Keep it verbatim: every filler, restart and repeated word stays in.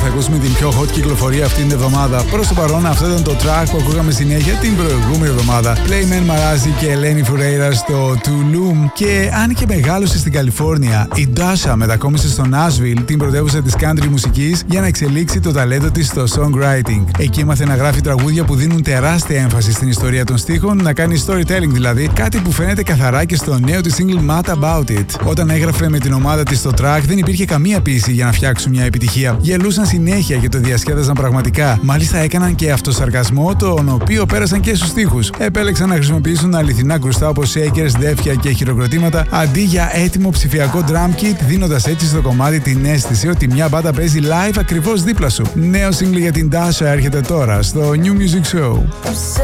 θα ακούσουμε την πιο hot κυκλοφορία αυτήν την εβδομάδα. Προς το παρόν, αυτό ήταν το track που ακούγαμε συνέχεια την προηγούμενη εβδομάδα. Playman Marazi και Eleni Foureira στο Tulum. Και αν και μεγάλωσε στην Καλιφόρνια, η Dasha μετακόμισε στο Nashville, την πρωτεύουσα της country μουσικής, για να εξελίξει το ταλέντο της στο songwriting. Εκεί έμαθε να γράφει τραγούδια που δίνουν τεράστια έμφαση στην ιστορία των στίχων, να κάνει storytelling δηλαδή, κάτι που φαίνεται καθαρά και στο νέο της single Mad About It. Όταν έγραφε με την ομάδα της το track, δεν υπήρχε καμία πίεση για να φτιάξουν μια επιτυχία. Γελούσαν συνέχεια και το διασκέδαζαν πραγματικά. Μάλιστα έκαναν και αυτοσαρκασμό, τον οποίο πέρασαν και στους στίχους. Επέλεξαν να χρησιμοποιήσουν αληθινά κρουστά όπως shakers, δέφια και χειροκροτήματα αντί για έτοιμο ψηφιακό drum kit, δίνοντας έτσι στο κομμάτι την αίσθηση ότι μια μπάντα παίζει live ακριβώς δίπλα σου. Νέο single για την Dasha έρχεται τώρα στο New Music Show.